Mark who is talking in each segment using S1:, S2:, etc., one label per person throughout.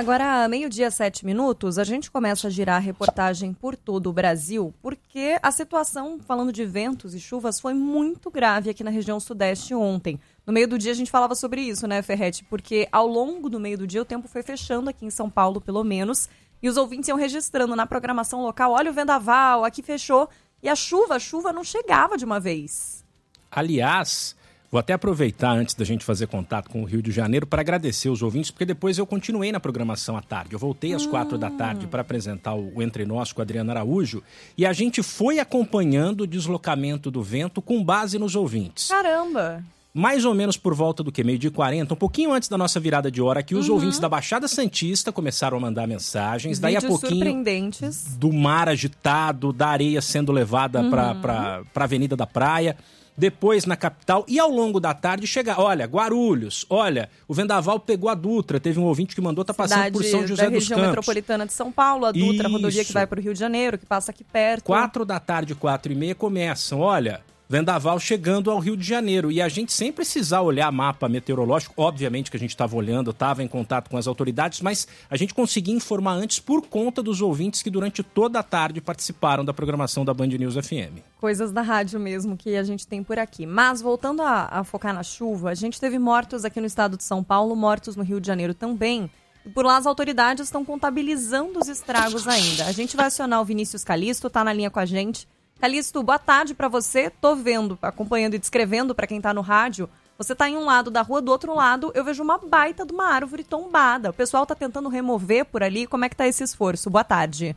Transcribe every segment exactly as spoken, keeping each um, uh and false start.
S1: Agora, meio-dia, sete minutos, a gente começa a girar a reportagem por todo o Brasil, porque a situação, falando de ventos e chuvas, foi muito grave aqui na região sudeste ontem. No meio do dia a gente falava sobre isso, né, Ferretti? Porque ao longo do meio do dia o tempo foi fechando aqui em São Paulo, pelo menos, e os ouvintes iam registrando na programação local, olha o vendaval, aqui fechou, e a chuva, a chuva não chegava de uma vez.
S2: Aliás, vou até aproveitar antes da gente fazer contato com o Rio de Janeiro para agradecer os ouvintes, porque depois eu continuei na programação à tarde. Eu voltei às hum. quatro da tarde para apresentar o, o Entre Nós com o Adriano Araújo e a gente foi acompanhando o deslocamento do vento com base nos ouvintes.
S1: Caramba!
S2: Mais ou menos por volta do que? meio-dia e quarenta, um pouquinho antes da nossa virada de hora aqui, os uhum. ouvintes da Baixada Santista começaram a mandar mensagens. Daí a pouquinho
S1: surpreendentes.
S2: Do mar agitado, da areia sendo levada uhum. para a Avenida da Praia. Depois na capital e ao longo da tarde chega, olha, Guarulhos, olha, o vendaval pegou a Dutra, teve um ouvinte que mandou, tá passando
S1: Cidade
S2: por São José dos Campos.
S1: da região metropolitana de São Paulo, a Dutra, a rodovia que vai para o Rio de Janeiro, que passa aqui perto.
S2: Quatro da tarde, quatro e meia começam, olha, vendaval chegando ao Rio de Janeiro. E a gente, sem precisar olhar mapa meteorológico, obviamente que a gente estava olhando, estava em contato com as autoridades, mas a gente conseguia informar antes por conta dos ouvintes que durante toda a tarde participaram da programação da Band News F M.
S1: Coisas da rádio mesmo que a gente tem por aqui. Mas, voltando a, a focar na chuva, a gente teve mortos aqui no estado de São Paulo, mortos no Rio de Janeiro também. E por lá as autoridades estão contabilizando os estragos ainda. A gente vai acionar o Vinícius Calisto, tá na linha com a gente. Calisto, boa tarde para você. Tô vendo, acompanhando e descrevendo para quem tá no rádio. Você tá em um lado da rua, do outro lado eu vejo uma baita de uma árvore tombada. O pessoal tá tentando remover por ali. Como é que tá esse esforço? Boa tarde.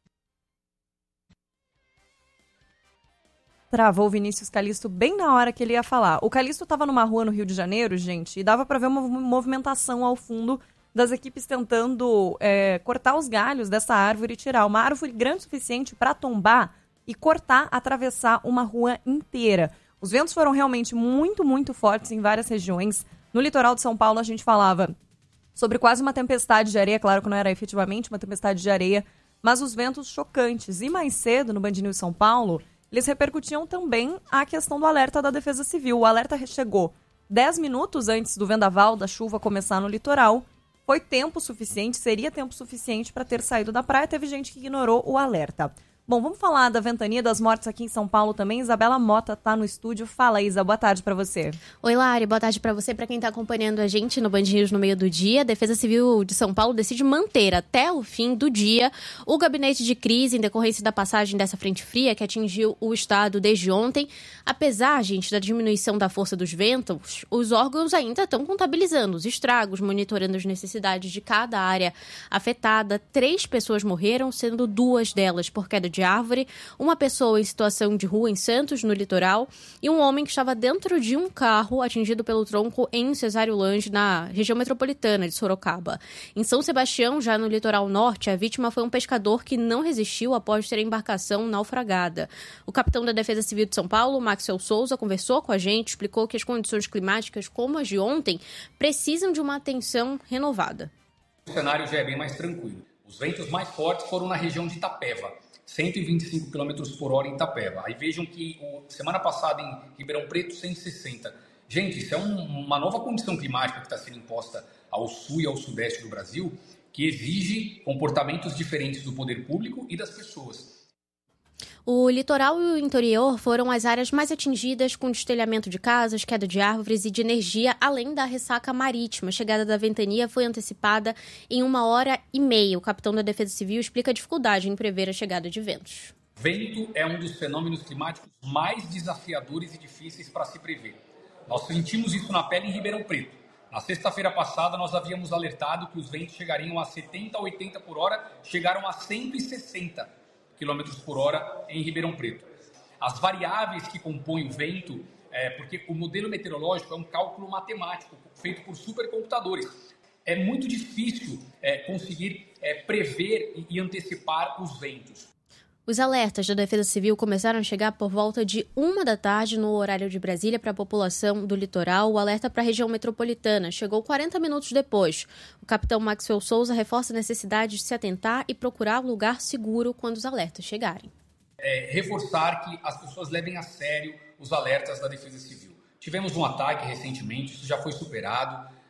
S1: Travou o Vinícius Calisto bem na hora que ele ia falar. O Calisto tava numa rua no Rio de Janeiro, gente, e dava para ver uma movimentação ao fundo das equipes tentando é, cortar os galhos dessa árvore e tirar. Uma árvore grande o suficiente para tombar e cortar, atravessar uma rua inteira. Os ventos foram realmente muito, muito fortes em várias regiões. No litoral de São Paulo, a gente falava sobre quase uma tempestade de areia, claro que não era efetivamente uma tempestade de areia, mas os ventos chocantes. E mais cedo, no Band News São Paulo, eles repercutiam também a questão do alerta da Defesa Civil. O alerta chegou dez minutos antes do vendaval, da chuva começar no litoral. Foi tempo suficiente, seria tempo suficiente para ter saído da praia. Teve gente que ignorou o alerta. Bom, vamos falar da ventania das mortes aqui em São Paulo também. Isabela Mota tá no estúdio. Fala, Isa, boa tarde para você.
S3: Oi, Lari, boa tarde para você, para quem tá acompanhando a gente no Band News no meio do dia. A Defesa Civil de São Paulo decide manter até o fim do dia o gabinete de crise em decorrência da passagem dessa frente fria que atingiu o estado desde ontem. Apesar, gente, da diminuição da força dos ventos, os órgãos ainda estão contabilizando os estragos, monitorando as necessidades de cada área afetada. Três pessoas morreram, sendo duas delas por queda de de árvore, uma pessoa em situação de rua em Santos, no litoral, e um homem que estava dentro de um carro atingido pelo tronco em Cesário Lange, na região metropolitana de Sorocaba. Em São Sebastião, já no litoral norte, a vítima foi um pescador que não resistiu após ter a embarcação naufragada. O capitão da Defesa Civil de São Paulo, Maxwell Souza, conversou com a gente, explicou que as condições climáticas, como as de ontem, precisam de uma atenção renovada.
S4: O cenário já é bem mais tranquilo. Os ventos mais fortes foram na região de Itapeva, cento e vinte e cinco quilômetros por hora em Itapeva. Aí vejam que o, semana passada em Ribeirão Preto, cento e sessenta. Gente, isso é um, uma nova condição climática que está sendo imposta ao sul e ao sudeste do Brasil, que exige comportamentos diferentes do poder público e das pessoas.
S3: O litoral e o interior foram as áreas mais atingidas com destelhamento de casas, queda de árvores e de energia, além da ressaca marítima. A chegada da ventania foi antecipada em uma hora e meia. O capitão da Defesa Civil explica a dificuldade em prever a chegada de ventos.
S4: Vento é um dos fenômenos climáticos mais desafiadores e difíceis para se prever. Nós sentimos isso na pele em Ribeirão Preto. Na sexta-feira passada, nós havíamos alertado que os ventos chegariam a setenta a oitenta por hora, chegaram a cento e sessenta quilômetros por hora em Ribeirão Preto. As variáveis que compõem o vento, é, porque o modelo meteorológico é um cálculo matemático feito por supercomputadores. É muito difícil é, conseguir é, prever e, e antecipar os ventos.
S3: Os alertas da Defesa Civil começaram a chegar por volta de uma da tarde no horário de Brasília para a população do litoral. O alerta para a região metropolitana chegou quarenta minutos depois. O capitão Maxwell Souza reforça a necessidade de se atentar e procurar um lugar seguro quando os alertas chegarem.
S4: É, reforçar que as pessoas levem a sério os alertas da Defesa Civil. Tivemos um ataque recentemente, isso já foi superado.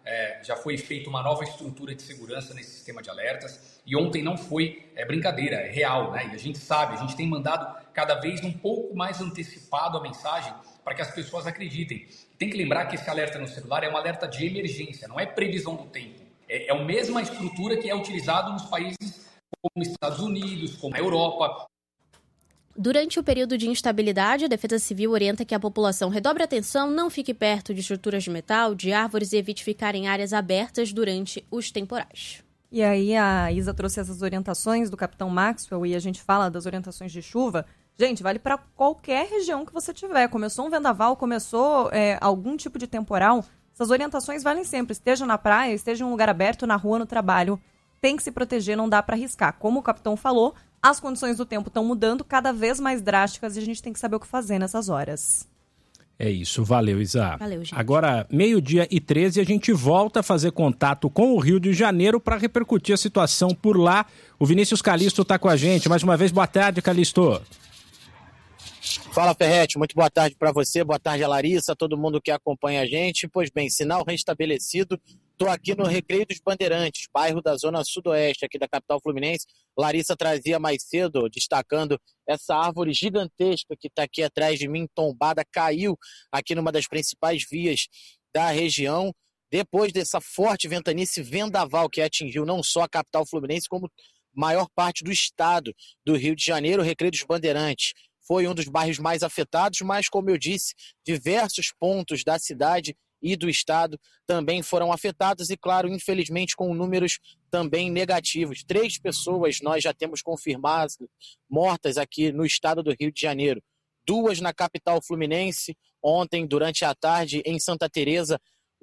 S4: é, já foi feita uma nova estrutura de segurança nesse sistema de alertas. E ontem não foi é, brincadeira, é real, né? E a gente sabe, a gente tem mandado cada vez um pouco mais antecipado a mensagem para que as pessoas acreditem. Tem que lembrar que esse alerta no celular é um alerta de emergência, não é previsão do tempo. É, é a mesma estrutura que é utilizado nos países como os Estados Unidos, como a Europa.
S3: Durante o período de instabilidade, a Defesa Civil orienta que a população redobre a atenção, não fique perto de estruturas de metal, de árvores e evite ficar em áreas abertas durante os temporais.
S1: E aí a Isa trouxe essas orientações do Capitão Maxwell e a gente fala das orientações de chuva. Gente, vale para qualquer região que você tiver. Começou um vendaval, começou é, algum tipo de temporal, essas orientações valem sempre. Esteja na praia, esteja em um lugar aberto, na rua, no trabalho. Tem que se proteger, não dá para arriscar. Como o capitão falou, as condições do tempo estão mudando, cada vez mais drásticas, e a gente tem que saber o que fazer nessas horas.
S2: É isso, valeu, Isa.
S3: Valeu, gente.
S2: Agora, meio-dia e treze, a gente volta a fazer contato com o Rio de Janeiro para repercutir a situação por lá. O Vinícius Calisto está com a gente. Mais uma vez, boa tarde, Calisto.
S5: Fala, Ferretti, muito boa tarde para você, boa tarde a Larissa, todo mundo que acompanha a gente. Pois bem, sinal restabelecido, estou aqui no Recreio dos Bandeirantes, bairro da zona sudoeste aqui da capital fluminense. Larissa trazia mais cedo, destacando essa árvore gigantesca que está aqui atrás de mim, tombada, caiu aqui numa das principais vias da região, depois dessa forte ventanice vendaval que atingiu não só a capital fluminense, como maior parte do estado do Rio de Janeiro. O Recreio dos Bandeirantes foi um dos bairros mais afetados, mas, como eu disse, diversos pontos da cidade e do estado também foram afetados e, claro, infelizmente com números também negativos. Três pessoas nós já temos confirmadas mortas aqui no estado do Rio de Janeiro. Duas na capital fluminense. Ontem, durante a tarde, em Santa Teresa,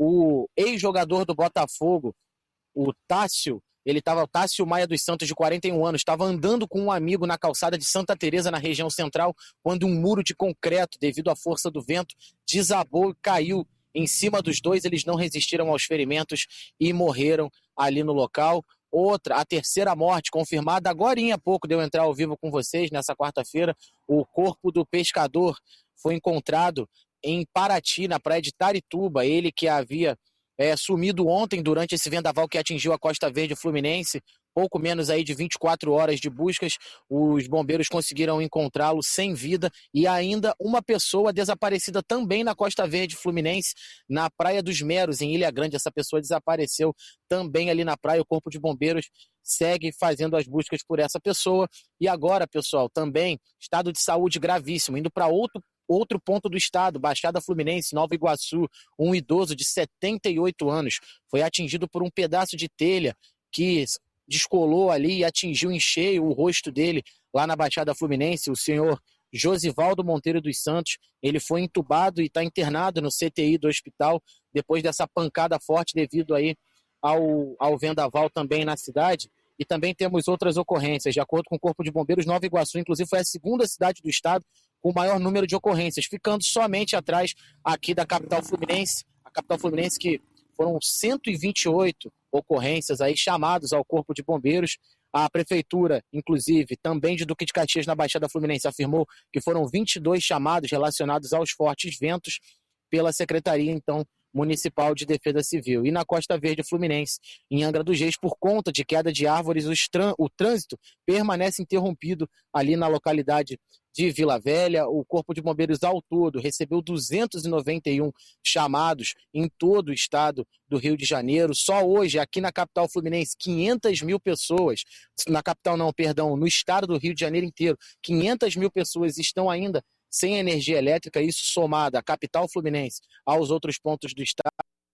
S5: o ex-jogador do Botafogo, o Tássio, Ele estava, Tássio Maia dos Santos, de quarenta e um anos, estava andando com um amigo na calçada de Santa Teresa, na região central, quando um muro de concreto, devido à força do vento, desabou e caiu em cima dos dois. Eles não resistiram aos ferimentos e morreram ali no local. Outra, a terceira morte confirmada, agorinha há pouco deu entrar ao vivo com vocês, nessa quarta-feira, o corpo do pescador foi encontrado em Paraty, na praia de Taituba. Ele que havia É, sumido ontem durante esse vendaval que atingiu a Costa Verde Fluminense, pouco menos aí de vinte e quatro horas de buscas, os bombeiros conseguiram encontrá-lo sem vida, e ainda uma pessoa desaparecida também na Costa Verde Fluminense, na Praia dos Meros, em Ilha Grande. Essa pessoa desapareceu também ali na praia. O Corpo de Bombeiros segue fazendo as buscas por essa pessoa. E agora, pessoal, também estado de saúde gravíssimo, indo para outro Outro ponto do estado, Baixada Fluminense, Nova Iguaçu, um idoso de setenta e oito anos foi atingido por um pedaço de telha que descolou ali e atingiu em cheio o rosto dele lá na Baixada Fluminense. O senhor Josivaldo Monteiro dos Santos, ele foi entubado e está internado no C T I do hospital depois dessa pancada forte devido aí ao, ao vendaval também na cidade. E também temos outras ocorrências. De acordo com o Corpo de Bombeiros, Nova Iguaçu, inclusive, foi a segunda cidade do estado com o maior número de ocorrências, ficando somente atrás aqui da capital fluminense. A capital fluminense, que foram cento e vinte e oito ocorrências aí, chamados ao Corpo de Bombeiros. A prefeitura, inclusive, também de Duque de Caxias, na Baixada Fluminense, afirmou que foram vinte e dois chamados relacionados aos fortes ventos pela Secretaria, então, Municipal de Defesa Civil. E na Costa Verde Fluminense, em Angra dos Reis, por conta de queda de árvores, o trânsito permanece interrompido ali na localidade de Vila Velha. O Corpo de Bombeiros ao todo recebeu duzentos e noventa e um chamados em todo o estado do Rio de Janeiro. Só hoje, aqui na capital fluminense, quinhentas mil pessoas, na capital não, perdão, no estado do Rio de Janeiro inteiro, quinhentas mil pessoas estão ainda sem energia elétrica. Isso somado à capital fluminense, aos outros pontos do estado.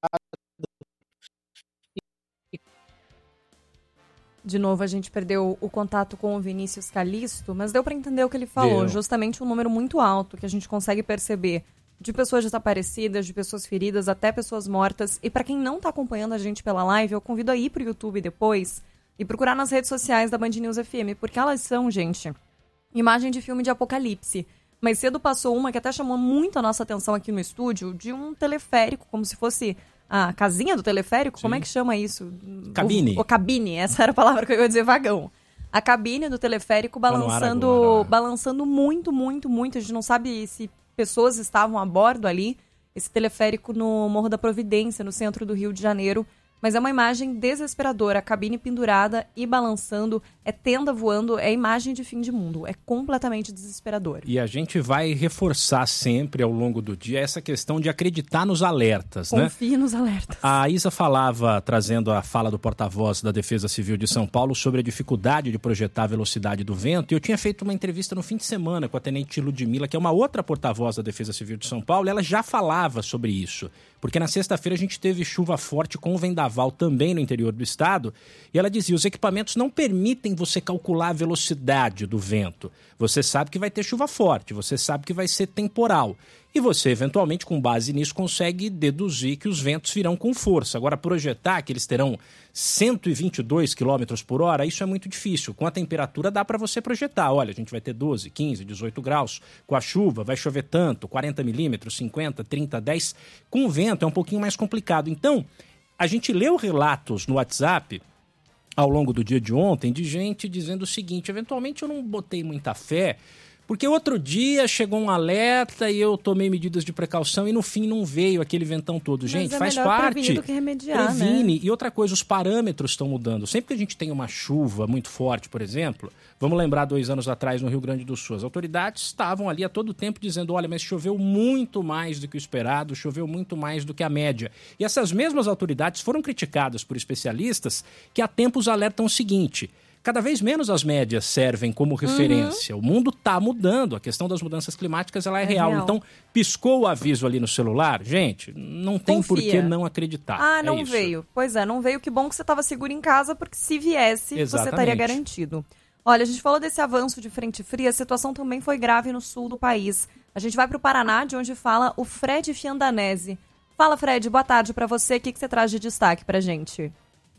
S1: De novo, a gente perdeu o contato com o Vinícius Calisto, mas deu para entender o que ele falou. Deu. Justamente um número muito alto que a gente consegue perceber de pessoas desaparecidas, de pessoas feridas, até pessoas mortas. E para quem não está acompanhando a gente pela live, eu convido a ir pro YouTube depois e procurar nas redes sociais da Band News F M, porque elas são, gente, imagem de filme de apocalipse. Mais cedo passou uma que até chamou muito a nossa atenção aqui no estúdio, de um teleférico, como se fosse a casinha do teleférico. Sim. Como é que chama isso?
S2: Cabine.
S1: O, o cabine, essa era a palavra que eu ia dizer, vagão. A cabine do teleférico balançando, balançando muito, muito, muito. A gente não sabe se pessoas estavam a bordo ali. esse teleférico no Morro da Providência, no centro do Rio de Janeiro. Mas é uma imagem desesperadora, a cabine pendurada e balançando, é tenda voando, é imagem de fim de mundo, é completamente desesperador.
S2: E a gente vai reforçar sempre ao longo do dia essa questão de acreditar nos alertas, né?
S1: Confie nos alertas.
S2: A Isa falava, trazendo a fala do porta-voz da Defesa Civil de São Paulo, sobre a dificuldade de projetar a velocidade do vento, e eu tinha feito uma entrevista no fim de semana com a Tenente Ludmila, que é uma outra porta-voz da Defesa Civil de São Paulo, e ela já falava sobre isso, porque na sexta-feira a gente teve chuva forte com vendaval também no interior do estado, e ela dizia, os equipamentos não permitem você calcular a velocidade do vento. Você sabe que vai ter chuva forte, você sabe que vai ser temporal, e você, eventualmente, com base nisso, consegue deduzir que os ventos virão com força. Agora, projetar que eles terão cento e vinte e dois quilômetros por hora, isso é muito difícil. Com a temperatura dá para você projetar. Olha, a gente vai ter doze, quinze, dezoito graus. Com a chuva vai chover tanto, quarenta milímetros, cinquenta, trinta, dez. Com o vento é um pouquinho mais complicado. Então, a gente leu relatos no WhatsApp ao longo do dia de ontem de gente dizendo o seguinte, eventualmente eu não botei muita fé, porque outro dia chegou um alerta e eu tomei medidas de precaução e no fim não veio aquele ventão todo.
S1: Mas
S2: gente,
S1: é
S2: faz
S1: melhor
S2: parte.
S1: prevenir do que remediar,
S2: Previne.
S1: né?
S2: E outra coisa, os parâmetros estão mudando. Sempre que a gente tem uma chuva muito forte, por exemplo, vamos lembrar dois anos atrás no Rio Grande do Sul, as autoridades estavam ali a todo tempo dizendo, olha, mas choveu muito mais do que o esperado, choveu muito mais do que a média. E essas mesmas autoridades foram criticadas por especialistas que há tempos alertam o seguinte, cada vez menos as médias servem como referência. Uhum. O mundo está mudando, a questão das mudanças climáticas ela é, é real. real. Então, piscou o aviso ali no celular, gente, não tem
S1: Confia.
S2: por que não acreditar.
S1: Ah, não
S2: é isso.
S1: veio. Pois é, não veio. Que bom que você estava seguro em casa, porque se viesse,
S2: Exatamente.
S1: você estaria garantido. Olha, a gente falou desse avanço de frente fria, a situação também foi grave no sul do país. A gente vai para o Paraná, de onde fala o Fred Fiandanese. Fala, Fred, boa tarde para você. O que, que você traz de destaque para a gente?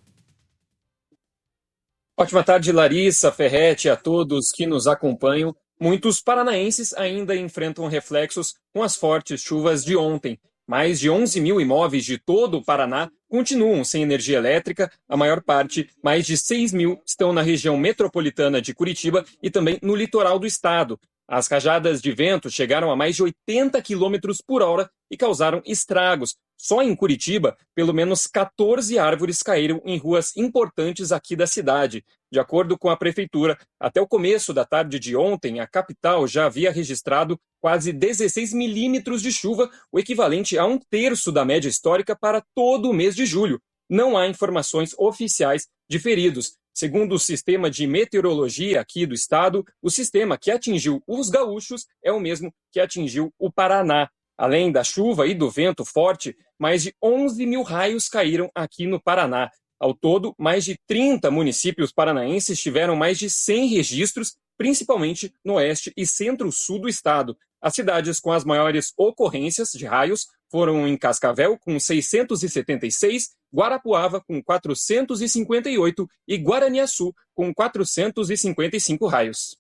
S6: Ótima tarde, Larissa, Ferretti, a todos que nos acompanham. Muitos paranaenses ainda enfrentam reflexos com as fortes chuvas de ontem. Mais de onze mil imóveis de todo o Paraná continuam sem energia elétrica. A maior parte, mais de seis mil, estão na região metropolitana de Curitiba e também no litoral do estado. As rajadas de vento chegaram a mais de oitenta quilômetros por hora e causaram estragos. Só em Curitiba, pelo menos quatorze árvores caíram em ruas importantes aqui da cidade. De acordo com a prefeitura, até o começo da tarde de ontem, a capital já havia registrado quase dezesseis milímetros de chuva, o equivalente a um terço da média histórica para todo o mês de julho. Não há informações oficiais de feridos. Segundo o sistema de meteorologia aqui do estado, o sistema que atingiu os gaúchos é o mesmo que atingiu o Paraná. Além da chuva e do vento forte, mais de onze mil raios caíram aqui no Paraná. Ao todo, mais de trinta municípios paranaenses tiveram mais de cem registros, principalmente no oeste e centro-sul do estado. As cidades com as maiores ocorrências de raios foram em Cascavel, com seiscentos e setenta e seis, Guarapuava, com quatrocentos e cinquenta e oito e Guaraniaçu, com quatrocentos e cinquenta e cinco raios.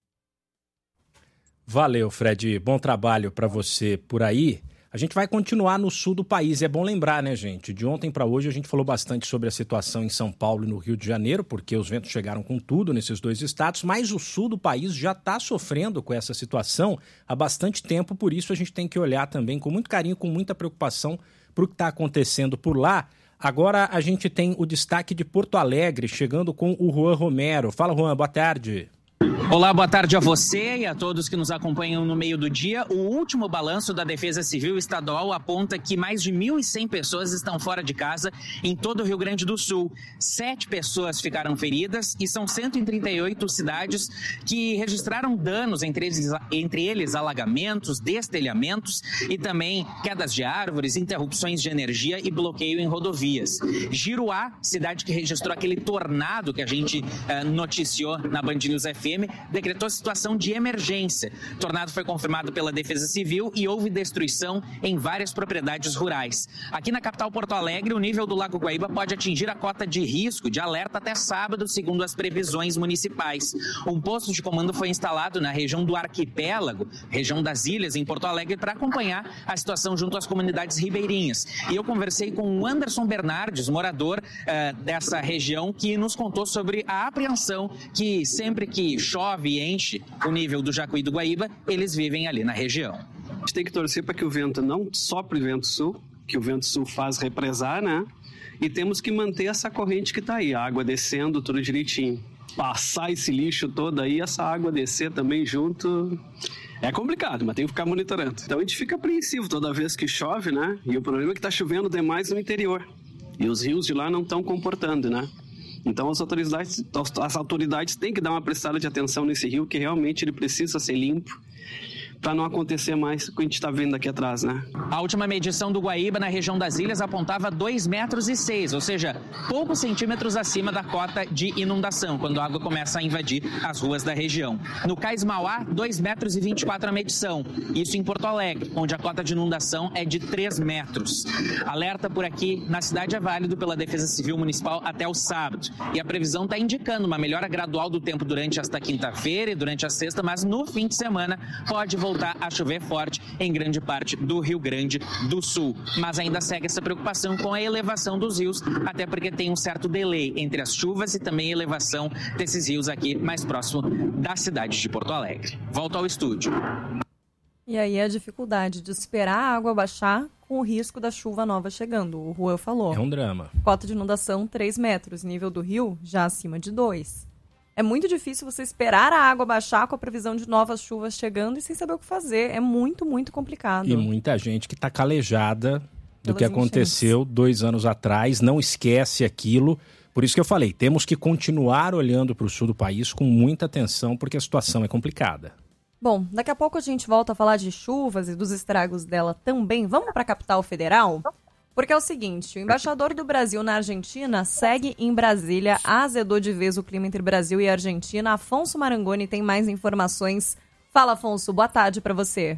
S2: Valeu, Fred. Bom trabalho para você por aí. A gente vai continuar no sul do país. É bom lembrar, né, gente? De ontem para hoje a gente falou bastante sobre a situação em São Paulo e no Rio de Janeiro, porque os ventos chegaram com tudo nesses dois estados, mas o sul do país já está sofrendo com essa situação há bastante tempo, por isso a gente tem que olhar também com muito carinho, com muita preocupação para o que está acontecendo por lá. Agora a gente tem o destaque de Porto Alegre, chegando com o Juan Romero. Fala, Juan, boa tarde.
S7: Olá, boa tarde a você e a todos que nos acompanham no meio do dia. O último balanço da Defesa Civil Estadual aponta que mais de mil e cem pessoas estão fora de casa em todo o Rio Grande do Sul. Sete pessoas ficaram feridas e são cento e trinta e oito cidades que registraram danos, entre eles, entre eles alagamentos, destelhamentos e também quedas de árvores, interrupções de energia e bloqueio em rodovias. Giruá, cidade que registrou aquele tornado que a gente uh, noticiou na Band News F M, decretou situação de emergência. O tornado foi confirmado pela Defesa Civil e houve destruição em várias propriedades rurais. Aqui na capital Porto Alegre, o nível do Lago Guaíba pode atingir a cota de risco de alerta até sábado, segundo as previsões municipais. Um posto de comando foi instalado na região do Arquipélago, região das ilhas, em Porto Alegre, para acompanhar a situação junto às comunidades ribeirinhas. E eu conversei com o Anderson Bernardes, morador uh, dessa região, que nos contou sobre a apreensão que sempre que chove e enche o nível do Jacuí do Guaíba, eles vivem ali na região.
S8: gente tem que torcer para que o vento não sopre vento sul, que o vento sul faz represar, né? E temos que manter essa corrente que está aí, a água descendo, tudo direitinho. Passar esse lixo todo aí, essa água descer também junto, é complicado, mas tem que ficar monitorando. Então a gente fica apreensivo toda vez que chove, né? E o problema é que está chovendo demais no interior. E os rios de lá não estão comportando, né? Então as autoridades, as autoridades têm que dar uma prestada de atenção nesse rio, que realmente ele precisa ser limpo, para não acontecer mais o que a gente está vendo aqui atrás, né?
S7: A última medição do Guaíba na região das ilhas apontava dois metros e seis, ou seja, poucos centímetros acima da cota de inundação, quando a água começa a invadir as ruas da região. No Cais Mauá, dois metros e vinte e quatro a medição, isso em Porto Alegre, onde a cota de inundação é de três metros. Alerta por aqui na cidade é válido pela Defesa Civil Municipal até o sábado, e a previsão está indicando uma melhora gradual do tempo durante esta quinta-feira e durante a sexta, mas no fim de semana pode voltar voltar a chover forte em grande parte do Rio Grande do Sul. Mas ainda segue essa preocupação com a elevação dos rios, até porque tem um certo delay entre as chuvas e também a elevação desses rios aqui mais próximo da cidade de Porto Alegre. Volto ao estúdio.
S1: E aí a dificuldade de esperar a água baixar com o risco da chuva nova chegando. O Juan falou.
S2: É um drama.
S1: Cota de inundação três metros, nível do rio já acima de dois. É muito difícil você esperar a água baixar com a previsão de novas chuvas chegando e sem saber o que fazer. É muito, muito complicado.
S2: E muita gente que está calejada do
S1: Pelas
S2: que aconteceu
S1: enchentes.
S2: dois anos atrás, não esquece aquilo. Por isso que eu falei, temos que continuar olhando para o sul do país com muita atenção, porque a situação é complicada.
S1: Bom, daqui a pouco a gente volta a falar de chuvas e dos estragos dela também. Vamos para a capital federal? Porque é o seguinte, o embaixador do Brasil na Argentina segue em Brasília, azedou de vez o clima entre Brasil e Argentina. Afonso Marangoni tem mais informações. Fala, Afonso, boa tarde para você.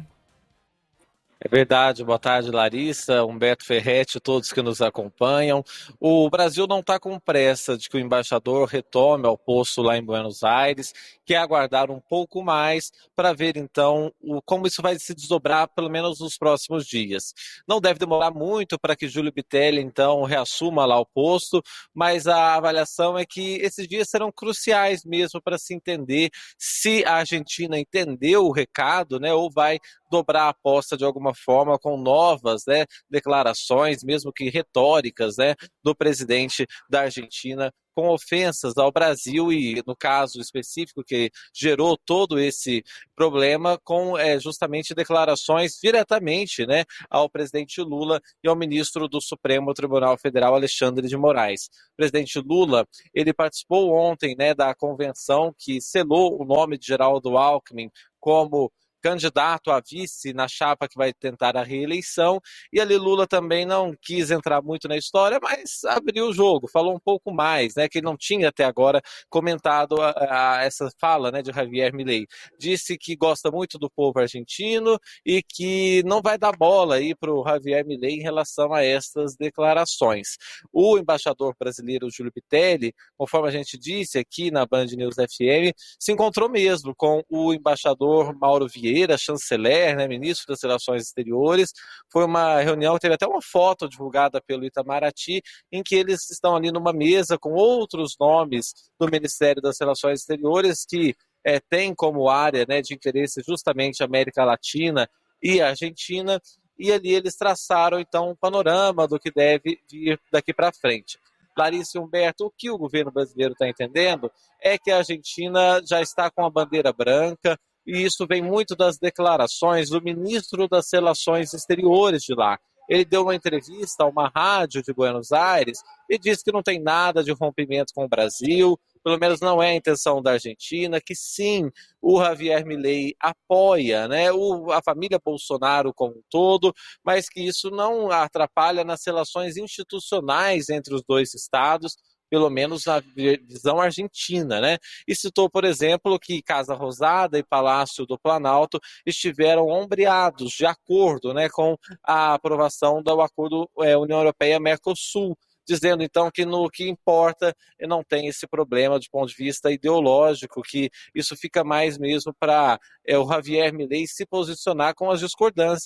S9: É verdade, boa tarde, Larissa, Humberto Ferretti, todos que nos acompanham. O Brasil não está com pressa de que o embaixador retome ao posto lá em Buenos Aires, quer aguardar um pouco mais para ver então o, como isso vai se desdobrar, pelo menos nos próximos dias. Não deve demorar muito para que Júlio Bitelli então reassuma lá o posto, mas a avaliação é que esses dias serão cruciais mesmo para se entender se a Argentina entendeu o recado, né, ou vai dobrar a aposta de alguma forma com novas, né, declarações, mesmo que retóricas, né, do presidente da Argentina, com ofensas ao Brasil e, no caso específico que gerou todo esse problema, com é, justamente declarações diretamente, né, ao presidente Lula e ao ministro do Supremo Tribunal Federal, Alexandre de Moraes. O presidente Lula, ele participou ontem, né, da convenção que selou o nome de Geraldo Alckmin como candidato a vice na chapa que vai tentar a reeleição, e ali Lula também não quis entrar muito na história, mas abriu o jogo, falou um pouco mais, né, que ele não tinha até agora comentado a, a essa fala, né, de Javier Milei. Disse que gosta muito do povo argentino e que não vai dar bola aí para o Javier Milei em relação a essas declarações. O embaixador brasileiro Júlio Bitelli, conforme a gente disse aqui na Band News F M, se encontrou mesmo com o embaixador Mauro Vieira, chanceler, né, ministro das Relações Exteriores. Foi uma reunião que teve até uma foto divulgada pelo Itamaraty, em que eles estão ali numa mesa com outros nomes do Ministério das Relações Exteriores que é, tem como área, né, de interesse justamente a América Latina e a Argentina, e ali eles traçaram então um panorama do que deve vir daqui para frente. Larissa e Humberto, o que o governo brasileiro está entendendo é que a Argentina já está com a bandeira branca, e isso vem muito das declarações do ministro das Relações Exteriores de lá. Ele deu uma entrevista a uma rádio de Buenos Aires e disse que não tem nada de rompimento com o Brasil, pelo menos não é a intenção da Argentina, que sim, o Javier Milei apoia, né, o, a família Bolsonaro como um todo, mas que isso não atrapalha nas relações institucionais entre os dois estados, pelo menos na visão argentina, né? E citou, por exemplo, que Casa Rosada e Palácio do Planalto estiveram ombreados de acordo, né, com a aprovação do acordo é, União Europeia-Mercosul, dizendo então que no que importa não tem esse problema do ponto de vista ideológico, que isso fica mais mesmo para é, o Javier Milei se posicionar com as discordâncias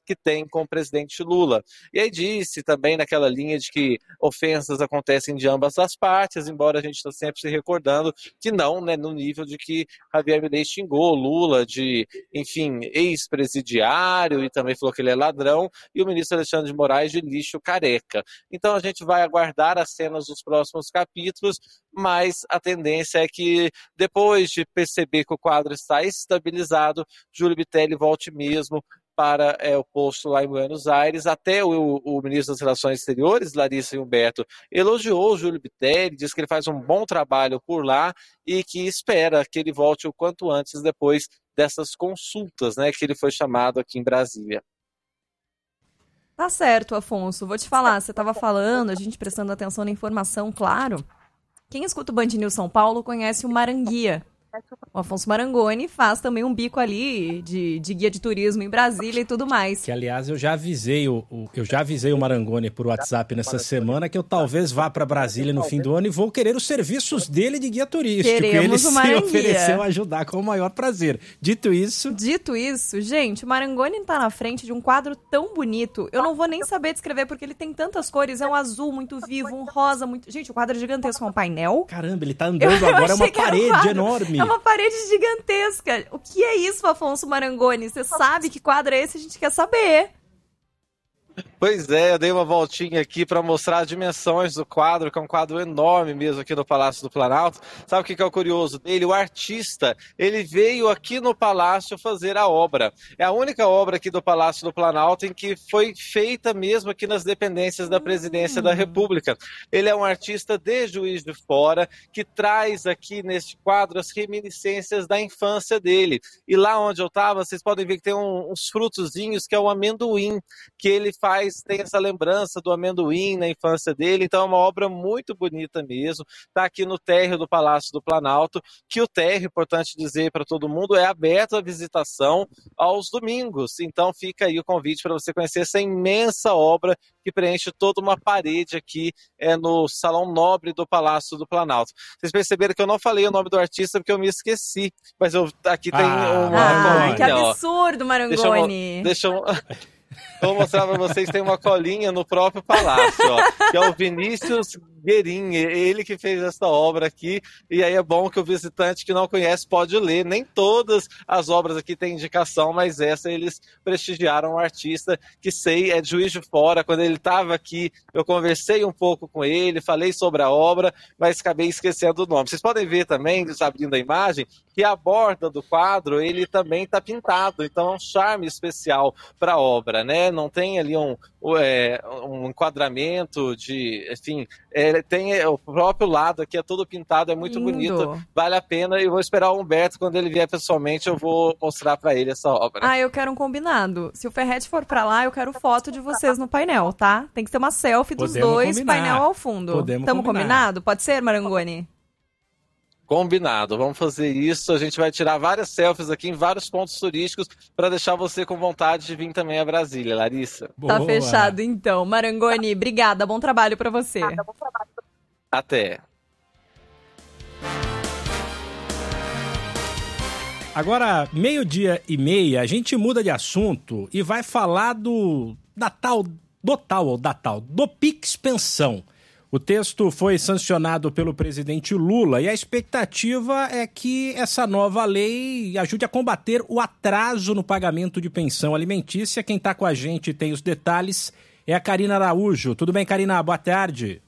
S9: que tem com o presidente Lula. E aí disse também naquela linha de que ofensas acontecem de ambas as partes, embora a gente está sempre se recordando que não, né, no nível de que Javier Milei xingou Lula de, enfim, ex-presidiário, e também falou que ele é ladrão, e o ministro Alexandre de Moraes de lixo careca. Então a gente vai aguardar as cenas dos próximos capítulos, mas a tendência é que depois de perceber que o quadro está estabilizado, Júlio Bitelli volte mesmo para é, o posto lá em Buenos Aires. Até o, o ministro das Relações Exteriores, Larissa e Humberto, elogiou o Júlio Bitelli, disse que ele faz um bom trabalho por lá e que espera que ele volte o quanto antes depois dessas consultas, né, que ele foi chamado aqui em Brasília.
S1: Tá certo, Afonso. Vou te falar, você estava falando, a gente prestando atenção na informação, claro. Quem escuta o Band News São Paulo conhece o Maranguia. O Afonso Marangoni faz também um bico ali de, de guia de turismo em Brasília e tudo mais.
S2: Que, aliás, eu já avisei o, o, eu já avisei o Marangoni por WhatsApp nessa semana que eu talvez vá para Brasília no fim do ano e vou querer os serviços dele de guia turístico.
S1: Queremos
S2: Ele
S1: o Maranguia.
S2: se ofereceu a ajudar com o maior prazer. Dito isso...
S1: Dito isso, gente, o Marangoni tá na frente de um quadro tão bonito. Eu não vou nem saber descrever porque ele tem tantas cores. É um azul muito vivo, um rosa muito... Gente, o quadro é gigantesco, é um painel.
S2: Caramba, ele tá andando eu agora, é uma parede um enorme.
S1: É uma parede gigantesca. O que é isso, Afonso Marangoni? Você sabe que quadro é esse? A gente quer saber.
S9: Pois é, eu dei uma voltinha aqui para mostrar as dimensões do quadro, que é um quadro enorme mesmo aqui no Palácio do Planalto. Sabe o que é o curioso dele? O artista, ele veio aqui no Palácio fazer a obra. É a única obra aqui do Palácio do Planalto em que foi feita mesmo aqui nas dependências da Presidência hum. da República. Ele é um artista de Juiz de Fora, que traz aqui neste quadro as reminiscências da infância dele. E lá onde eu estava, vocês podem ver que tem um, uns frutozinhos, que é o amendoim, que ele faz, tem essa lembrança do amendoim na infância dele, então é uma obra muito bonita mesmo, está aqui no térreo do Palácio do Planalto, que o térreo, importante dizer para todo mundo, é aberto à visitação aos domingos, então fica aí o convite para você conhecer essa imensa obra que preenche toda uma parede aqui é, no Salão Nobre do Palácio do Planalto. Vocês perceberam que eu não falei o nome do artista porque eu me esqueci, mas eu, aqui tem
S2: ah,
S1: Ah,
S9: uma colinha,
S1: que absurdo, Marangoni!
S9: Deixa eu... Deixa eu... Vou mostrar para vocês, tem uma colinha no próprio palácio, ó, que é o Vinícius Guerin, ele que fez essa obra aqui, e aí é bom que o visitante que não conhece pode ler. Nem todas as obras aqui têm indicação, mas essa eles prestigiaram um artista que sei, é de Juiz de Fora. Quando ele estava aqui, eu conversei um pouco com ele, falei sobre a obra, mas acabei esquecendo o nome. Vocês podem ver também, abrindo a imagem, que a borda do quadro, ele também está pintado, então é um charme especial para a obra, né? Não tem ali um, é, um enquadramento de, enfim, é, tem o próprio lado aqui, é todo pintado, é muito
S1: Lindo.
S9: Bonito, vale a pena, e eu vou esperar o Humberto, quando ele vier pessoalmente, eu vou mostrar para ele essa obra.
S1: Ah, eu quero um combinado. Se o Ferretti for para lá, eu quero foto de vocês no painel, tá? Tem que ser uma selfie dos
S2: Podemos
S1: dois,
S2: combinar.
S1: painel ao fundo.
S2: Podemos
S1: Tamo
S2: combinar.
S1: combinado? Pode ser, Marangoni?
S9: Combinado, vamos fazer isso. A gente vai tirar várias selfies aqui em vários pontos turísticos para deixar você com vontade de vir também a Brasília, Larissa.
S2: Boa.
S1: Tá fechado, então. Marangoni, obrigada. Bom trabalho para você.
S9: Até.
S2: Agora, meio-dia e meia, a gente muda de assunto e vai falar do da tal, do tal ou da tal, do Pix Pensão. O texto foi sancionado pelo presidente Lula e a expectativa é que essa nova lei ajude a combater o atraso no pagamento de pensão alimentícia. Quem está com a gente e tem os detalhes é a Karina Araújo. Tudo bem, Karina? Boa tarde.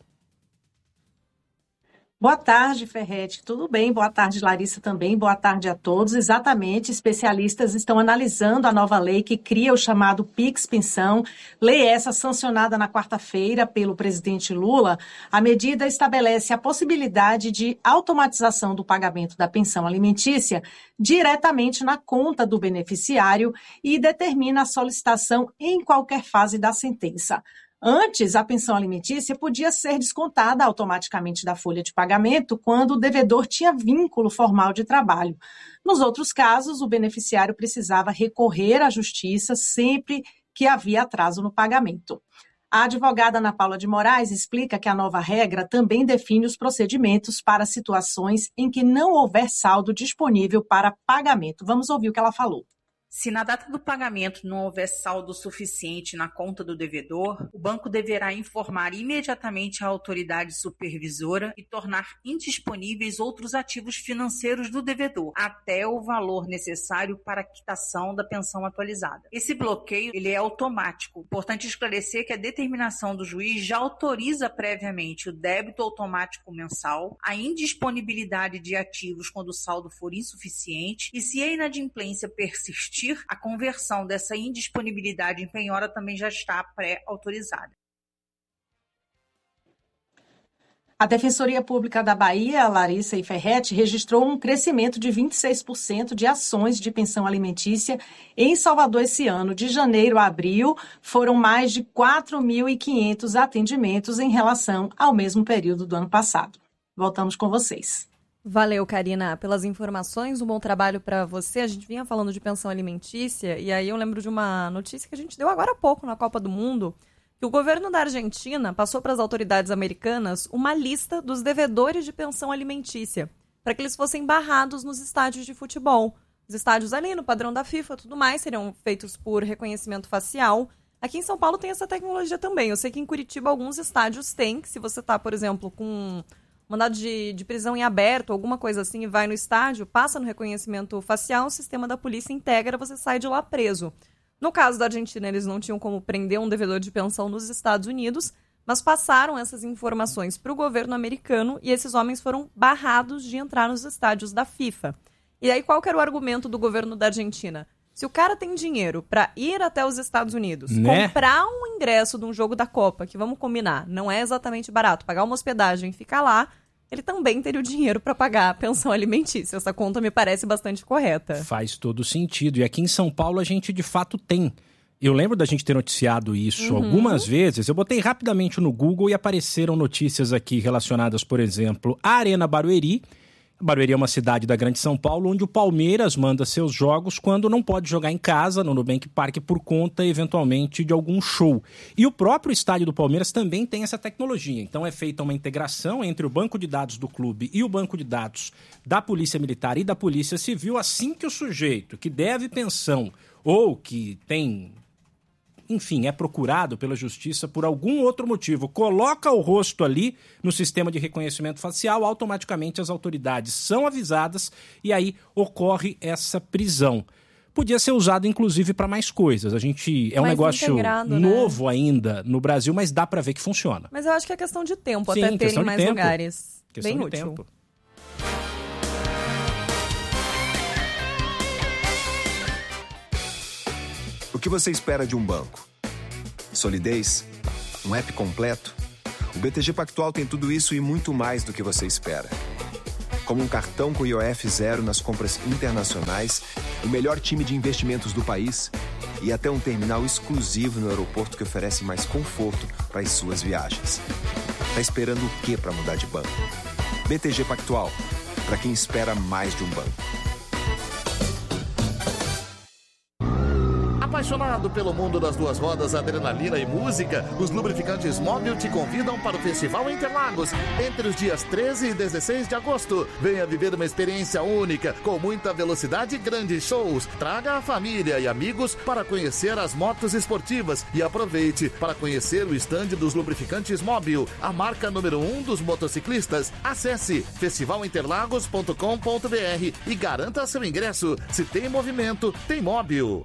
S10: Boa tarde, Ferretti. Tudo bem? Boa tarde, Larissa, também. Boa tarde a todos. Exatamente, especialistas estão analisando a nova lei que cria o chamado Pix Pensão. Lei essa sancionada na quarta-feira pelo presidente Lula. A medida estabelece a possibilidade de automatização do pagamento da pensão alimentícia diretamente na conta do beneficiário e determina a solicitação em qualquer fase da sentença. Antes, a pensão alimentícia podia ser descontada automaticamente da folha de pagamento quando o devedor tinha vínculo formal de trabalho. Nos outros casos, o beneficiário precisava recorrer à justiça sempre que havia atraso no pagamento. A advogada Ana Paula de Moraes explica que a nova regra também define os procedimentos para situações em que não houver saldo disponível para pagamento. Vamos ouvir o que ela falou.
S11: Se na data do pagamento não houver saldo suficiente na conta do devedor, o banco deverá informar imediatamente a autoridade supervisora e tornar indisponíveis outros ativos financeiros do devedor, até o valor necessário para a quitação da pensão atualizada. Esse bloqueio ele é automático. Importante esclarecer que a determinação do juiz já autoriza previamente o débito automático mensal, a indisponibilidade de ativos quando o saldo for insuficiente e, se a inadimplência persistir, a conversão dessa indisponibilidade em penhora também já está pré-autorizada.
S10: A Defensoria Pública da Bahia, Larissa e Ferretti, registrou um crescimento de vinte e seis por cento de ações de pensão alimentícia em Salvador esse ano. De janeiro a abril, foram mais de quatro mil e quinhentos atendimentos em relação ao mesmo período do ano passado. Voltamos com vocês.
S1: Valeu, Karina, pelas informações, um bom trabalho para você. A gente vinha falando de pensão alimentícia e aí eu lembro de uma notícia que a gente deu agora há pouco na Copa do Mundo, que o governo da Argentina passou para as autoridades americanas uma lista dos devedores de pensão alimentícia, para que eles fossem barrados nos estádios de futebol. Os estádios ali, no padrão da FIFA, tudo mais, seriam feitos por reconhecimento facial. Aqui em São Paulo tem essa tecnologia também. Eu sei que em Curitiba alguns estádios têm, que se você está, por exemplo, com mandado de, de prisão em aberto, alguma coisa assim, e vai no estádio, passa no reconhecimento facial, o sistema da polícia integra, você sai de lá preso. No caso da Argentina, eles não tinham como prender um devedor de pensão nos Estados Unidos, mas passaram essas informações para o governo americano e esses homens foram barrados de entrar nos estádios da FIFA. E aí, qual que era o argumento do governo da Argentina? Se o cara tem dinheiro para ir até os Estados Unidos, né? Comprar um ingresso de um jogo da Copa, que vamos combinar, não é exatamente barato, pagar uma hospedagem e ficar lá, ele também teria o dinheiro para pagar a pensão alimentícia. Essa conta me parece bastante correta. Faz todo sentido. E aqui em São Paulo a gente de fato tem. Eu lembro da gente ter noticiado isso uhum. algumas vezes. Eu botei rapidamente no Google e apareceram notícias aqui relacionadas, por exemplo, à Arena Barueri. Barueri é uma cidade da Grande São Paulo, onde o Palmeiras manda seus jogos quando não pode jogar em casa, no Nubank Park, por conta, eventualmente, de algum show. E o próprio estádio do Palmeiras também tem essa tecnologia. Então é feita uma integração entre o banco de dados do clube e o banco de dados da Polícia Militar e da Polícia Civil, assim que o sujeito que deve pensão ou que tem... enfim, é procurado pela justiça por algum outro motivo, coloca o rosto ali no sistema de reconhecimento facial, automaticamente as autoridades são avisadas e aí ocorre essa prisão. Podia ser usado, inclusive, para mais coisas. A gente é um mais negócio novo, né? Ainda no Brasil, mas dá para ver que funciona. Mas eu acho que é questão de tempo, sim, até ter em mais tempo. Lugares. Questão bem útil. Tempo.
S12: O que você espera de um banco? Solidez? Um app completo? O B T G Pactual tem tudo isso e muito mais do que você espera. Como um cartão com I O F zero nas compras internacionais, o melhor time de investimentos do país e até um terminal exclusivo no aeroporto que oferece mais conforto para as suas viagens. Tá esperando o quê para mudar de banco? B T G Pactual, para quem espera mais de um banco.
S13: Apaixonado pelo mundo das duas rodas, adrenalina e música, os lubrificantes Mobil te convidam para o Festival Interlagos entre os dias treze e dezesseis de agosto. Venha viver uma experiência única, com muita velocidade e grandes shows. Traga a família e amigos para conhecer as motos esportivas e aproveite para conhecer o estande dos lubrificantes Mobil, a marca número um dos motociclistas. Acesse festival interlagos ponto com ponto b r e garanta seu ingresso. Se tem movimento, tem Mobil.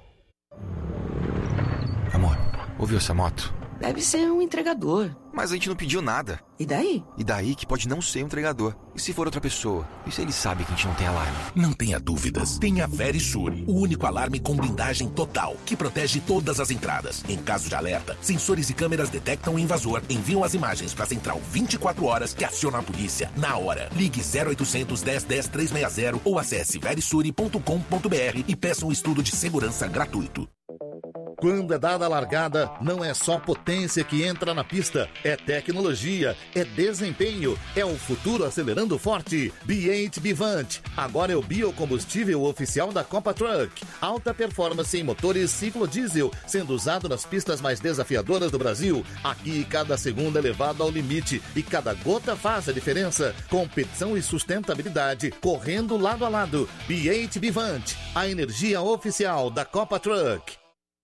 S14: Amor, ouviu essa moto?
S15: Deve ser um entregador.
S14: Mas a gente não pediu nada.
S15: E daí?
S14: E daí que pode não ser um entregador. E se for outra pessoa? E se ele sabe que a gente não tem alarme?
S16: Não tenha dúvidas. Tenha Verisure, o único alarme com blindagem total, que protege todas as entradas. Em caso de alerta, sensores e câmeras detectam o invasor, enviam as imagens para a central vinte e quatro horas, que aciona a polícia na hora. Ligue zero oitocentos, dez, dez, trezentos e sessenta ou acesse verisure ponto com ponto b r e peça um estudo de segurança gratuito.
S13: Quando é dada a largada, não é só potência que entra na pista, é tecnologia, é desempenho, é o futuro acelerando forte. B oito Vivant, agora é o biocombustível oficial da Copa Truck. Alta performance em motores ciclo diesel, sendo usado nas pistas mais desafiadoras do Brasil. Aqui, cada segundo é levado ao limite e cada gota faz a diferença. Competição e sustentabilidade, correndo lado a lado. B oito Vivant, a energia oficial da Copa Truck.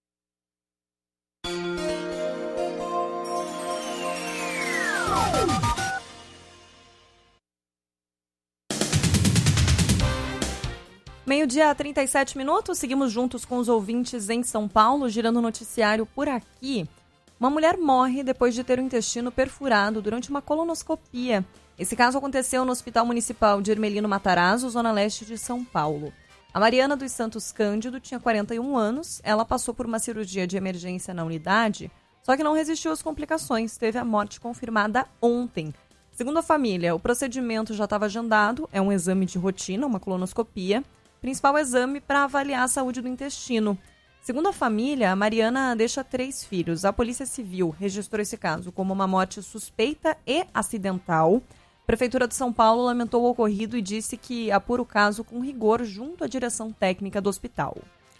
S1: Meio-dia, trinta e sete minutos, seguimos juntos com os ouvintes em São Paulo, girando o noticiário por aqui. Uma mulher morre depois de ter o intestino perfurado durante uma colonoscopia. Esse caso aconteceu no Hospital Municipal de Hermelino Matarazzo, zona leste de São Paulo. A Mariana dos Santos Cândido tinha quarenta e um anos, ela passou por uma cirurgia de emergência na unidade, só que não resistiu às complicações, teve a morte confirmada ontem. Segundo a família, o procedimento já estava agendado, é um exame de rotina, uma colonoscopia, principal exame para avaliar a saúde do intestino. Segundo a família, a Mariana deixa três filhos. A Polícia Civil registrou esse caso como uma morte suspeita e acidental. A Prefeitura de São Paulo lamentou o ocorrido e disse que apura o caso com rigor junto à direção técnica do hospital.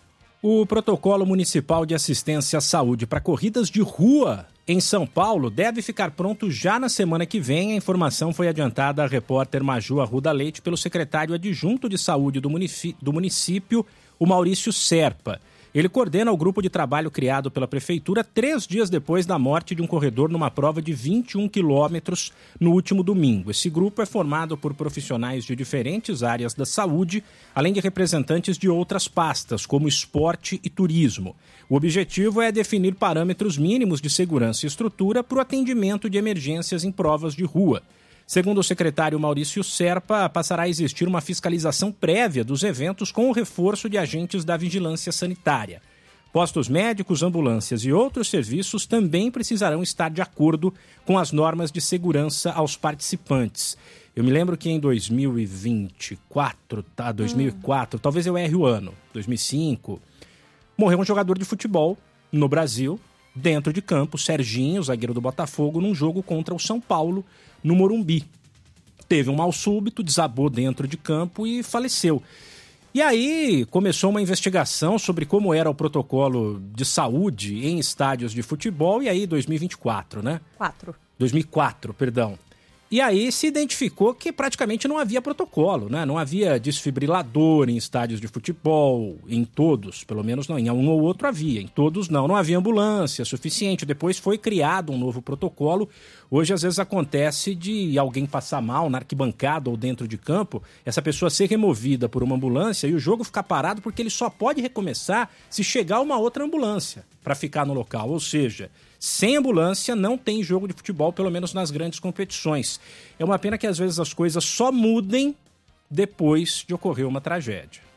S2: O protocolo municipal de assistência à saúde para corridas de rua em São Paulo deve ficar pronto já na semana que vem. A informação foi adiantada à repórter Maju Arruda Leite pelo secretário adjunto de saúde do município, do município, o Maurício Serpa. Ele coordena o grupo de trabalho criado pela prefeitura três dias depois da morte de um corredor numa prova de vinte e um quilômetros no último domingo. Esse grupo é formado por profissionais de diferentes áreas da saúde, além de representantes de outras pastas, como esporte e turismo. O objetivo é definir parâmetros mínimos de segurança e estrutura para o atendimento de emergências em provas de rua. Segundo o secretário Maurício Serpa, passará a existir uma fiscalização prévia dos eventos com o reforço de agentes da vigilância sanitária. Postos médicos, ambulâncias e outros serviços também precisarão estar de acordo com as normas de segurança aos participantes. Eu me lembro que em dois mil e vinte e quatro, tá? dois mil e quatro, hum. talvez eu erre o ano, dois mil e cinco, morreu um jogador de futebol no Brasil, dentro de campo, Serginho, zagueiro do Botafogo, num jogo contra o São Paulo, no Morumbi. Teve um mal súbito, desabou dentro de campo e faleceu. E aí começou uma investigação sobre como era o protocolo de saúde em estádios de futebol, e aí dois mil e vinte e quatro, né?
S1: Quatro.
S2: dois mil e quatro, perdão. E aí se identificou que praticamente não havia protocolo, né? Não havia desfibrilador em estádios de futebol, em todos, pelo menos não, em um ou outro havia, em todos não. Não havia ambulância suficiente, depois foi criado um novo protocolo. Hoje às vezes acontece de alguém passar mal na arquibancada ou dentro de campo, essa pessoa ser removida por uma ambulância e o jogo ficar parado porque ele só pode recomeçar se chegar uma outra ambulância para ficar no local, ou seja... Sem ambulância não tem jogo de futebol, pelo menos nas grandes competições. É uma pena que às vezes as coisas só mudem depois de ocorrer uma tragédia.